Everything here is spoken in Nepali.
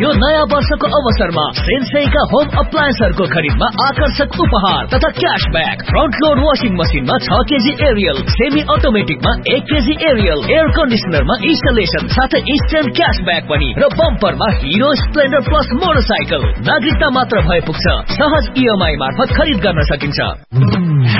यो नयाँ वर्षको अवसरमा सेन्सेईका होम अप्लायन्सहरूको खरिदमा आकर्षक उपहार तथा क्याशब्याक। फ्रन्ट लोड वाशिङ मसिनमा 6 KG Ariel, semi अटोमेटिकमा 1 KG Ariel, air कन्डिसनरमा installation साथै इन्स्टेन्ट क्याशब्याक पनि र बम्परमा हिरो स्प्लेन्डर प्लस मोटरसाइकल। नागरिकता मात्र भए पुग्छ। सहज इएमआई मार्फत खरिद गर्न सकिन्छ।